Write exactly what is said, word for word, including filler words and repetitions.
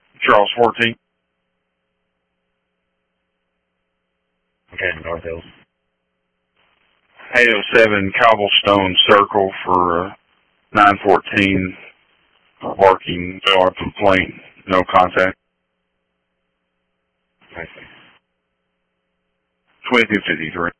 Charles fourteen. Okay, North Hills. eight oh seven Cobblestone Circle for uh, nine fourteen. Barking or complaint. No contact. I see. twenty-two fifty-three.